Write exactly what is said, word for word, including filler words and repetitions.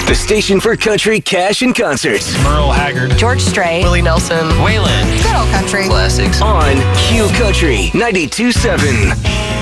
The station for country, cash, and concerts. Merle Haggard. George Strait. Willie Nelson. Waylon. Good old country. Classics. On Q Country ninety-two point seven.